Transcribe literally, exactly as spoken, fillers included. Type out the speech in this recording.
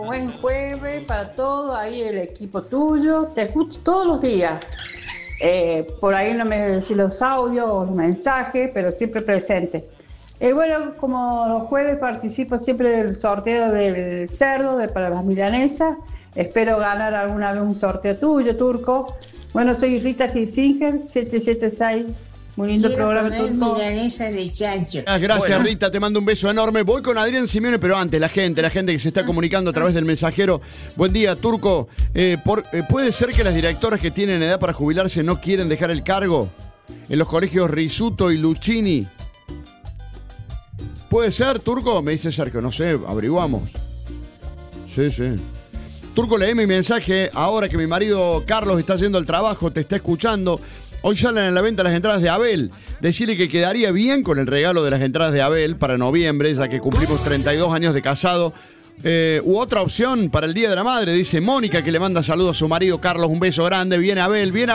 Buen jueves para todo, ahí el equipo tuyo, te escucho todos los días. Eh, por ahí no me decís los audios o los mensajes, pero siempre presente. Eh, bueno, como los jueves participo siempre del sorteo del cerdo de, para las milanesas. Espero ganar alguna vez un sorteo tuyo, Turco. Bueno, soy Rita Kissinger, siete siete seis. Muy lindo Quiero programa, comer Turco. milanesa de chancho. Ah, gracias, Bueno. Rita, te mando un beso enorme. Voy con Adrián Simeone, pero antes, la gente, la gente que se está comunicando a través del mensajero. Buen día, Turco. Eh, por, eh, ¿Puede ser que las directoras que tienen edad para jubilarse no quieren dejar el cargo? En los colegios Risuto y Lucchini. ¿Puede ser, Turco? Me dice Sergio, no sé, averiguamos. Sí, sí. Turco, lee mi mensaje. Ahora que mi marido Carlos está yendo al trabajo, te está escuchando. Hoy salen a la venta las entradas de Abel. Decirle que quedaría bien con el regalo de las entradas de Abel para noviembre, ya que cumplimos treinta y dos años de casado. Eh, u otra opción para el Día de la Madre, dice Mónica, que le manda saludos a su marido Carlos. Un beso grande. Viene Abel, viene